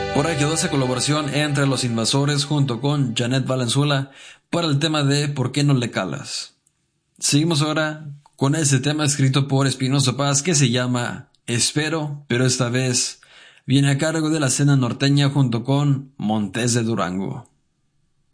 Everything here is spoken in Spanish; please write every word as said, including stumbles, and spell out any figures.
Por ahí quedó esa colaboración entre Los Invasores junto con Janet Valenzuela para el tema de ¿Por qué no le calas? Seguimos ahora con ese tema escrito por Espinoza Paz que se llama Espero, pero esta vez viene a cargo de la escena norteña junto con Montes de Durango.